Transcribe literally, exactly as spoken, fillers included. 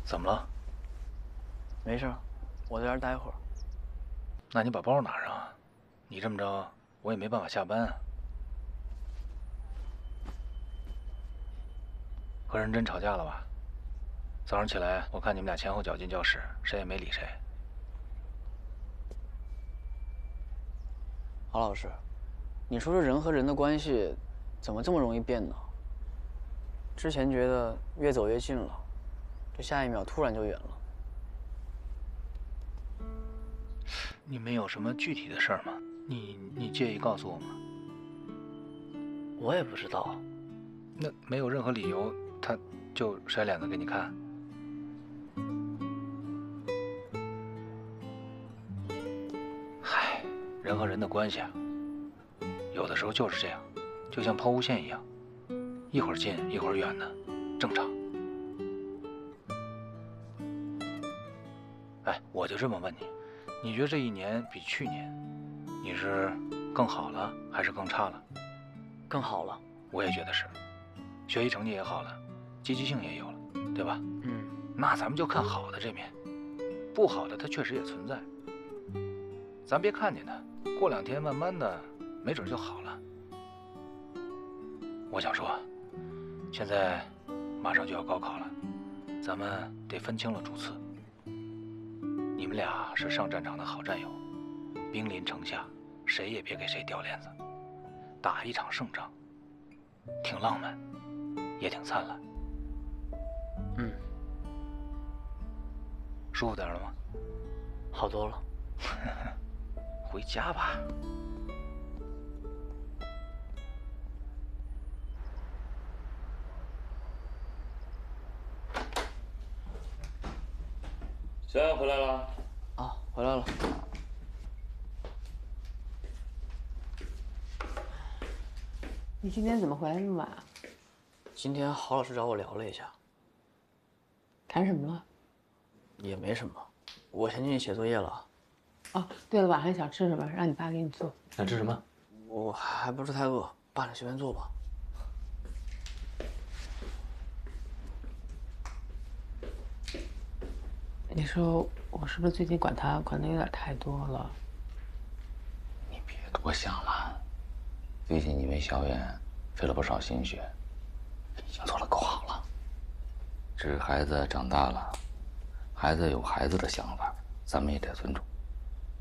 怎么了？ 没事，我在这儿待会儿。 那你把包拿上啊！你这么着，我也没办法下班啊。和任真吵架了吧？早上起来，我看你们俩前后脚进教室，谁也没理谁。 郝老师，你说这人和人的关系，怎么这么容易变呢？之前觉得越走越近了，这下一秒突然就远了。 你们有什么具体的事儿吗？你你介意告诉我吗？ 我也不知道。 那没有任何理由，他就甩脸子给你看？嗨，人和人的关系啊，有的时候就是这样，就像抛物线一样，一会儿近一会儿远的，正常。哎，我就这么问你，你觉得这一年比去年，你是更好了还是更差了？ 更好了。 我也觉得是，学习成绩也好了，积极性也有了，对吧？ 嗯， 那咱们就看好的这面，不好的它确实也存在。咱别看见它，过两天慢慢的，没准就好了。我想说，现在马上就要高考了，咱们得分清了主次。你们俩是上战场的好战友，兵临城下，谁也别给谁掉链子，打一场胜仗，挺浪漫，也挺灿烂。 嗯， 舒服点了吗？ 好多了。 回家吧。 小雅回来了。 啊，回来了。 你今天怎么回来那么晚啊？ 今天郝老师找我聊了一下。 谈什么了？ 也没什么，我先进去写作业了。 哦，对了，晚上想吃什么？让你爸给你做。 想吃什么？ 我还不是太饿，爸你随便做吧。 你说我是不是最近管他管的有点太多了？ 你别多想了，最近你为小远费了不少心血，已经做得够好了。这孩子长大了，孩子有孩子的想法，咱们也得尊重。